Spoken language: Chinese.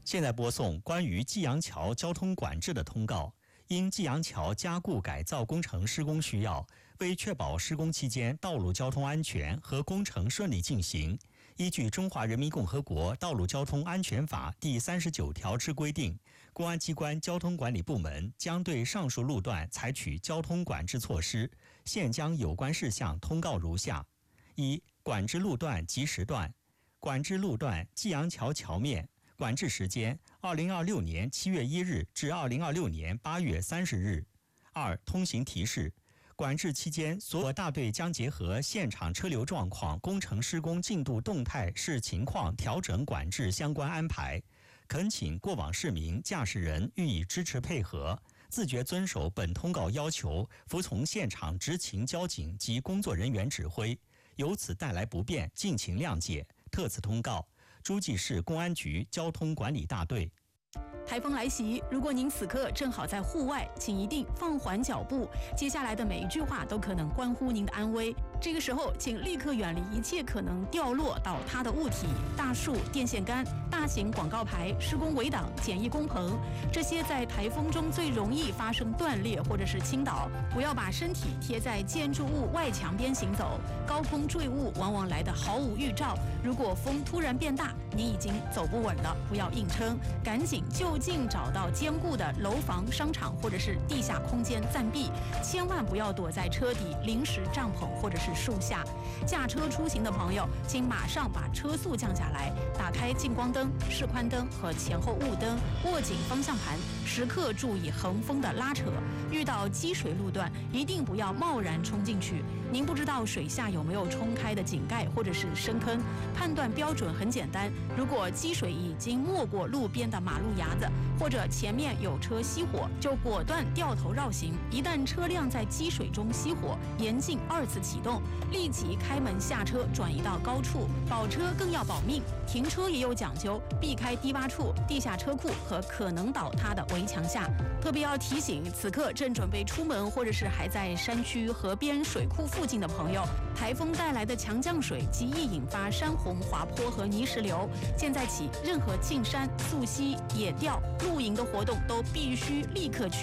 现在播送关于济阳桥交通管制的通告。因济阳桥加固改造工程施工需要，为确保施工期间道路交通安全和工程顺利进行，依据《中华人民共和国道路交通安全法》第39条之规定，公安机关交通管理部门将对上述路段采取交通管制措施。现将有关事项通告如下：一、管制路段及时段。管制路段济阳桥桥面，管制时间2026年7月1日至2026年8月30日。二、通行提示。管制期间，所有大队将结合现场车流状况、工程施工进度动态视情况调整管制相关安排。恳请过往市民、驾驶人予以支持配合，自觉遵守本通告要求，服从现场执勤交警及工作人员指挥。由此带来不便，敬请谅解。特此通告，诸暨市公安局交通管理大队。 台风来袭，如果您此刻正好在户外，请一定放缓脚步。接下来的每一句话都可能关乎您的安危。这个时候，请立刻远离一切可能掉落倒塌的物体，大树、电线杆、大型广告牌、施工围挡、简易工棚，这些在台风中最容易发生断裂或者是倾倒。不要把身体贴在建筑物外墙边行走，高空坠物往往来得毫无预兆。如果风突然变大，你已经走不稳了，不要硬撑，赶紧就近找到坚固的楼房、商场或者是地下空间暂避，千万不要躲在车底、临时帐篷或者是树下。驾车出行的朋友，请马上把车速降下来，打开近光灯、示宽灯和前后雾灯，握紧方向盘，时刻注意横风的拉扯。遇到积水路段，一定不要贸然冲进去。您不知道水下有没有冲开的井盖或者是深坑，判断标准很简单，如果积水已经没过路边的马路牙子，或者前面有车熄火，就果断掉头绕行。一旦车辆在积水中熄火，严禁2次启动，立即开门下车，转移到高处。保车更要保命，停车也有讲究，避开低洼处、地下车库和可能倒塌的围墙下。特别要提醒，此刻正准备出门或者是还在山区、河边、水库附近的朋友，台风带来的强降水极易引发山洪、滑坡和泥石流。现在起，任何进山、溯溪、野钓、露营的活动都必须立刻取